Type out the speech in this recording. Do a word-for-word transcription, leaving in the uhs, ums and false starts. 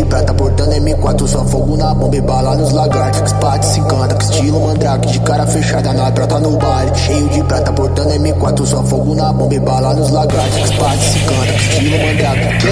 prata portando M quatro, só fogo na bomba e bala nos lagartos. Spade se encanta, que estilo mandrake, de cara fechada na prata no baile. Cheio de prata portando M quatro, só fogo na bomba e bala nos lagartos. Spade se encanta, que estilo mandrake.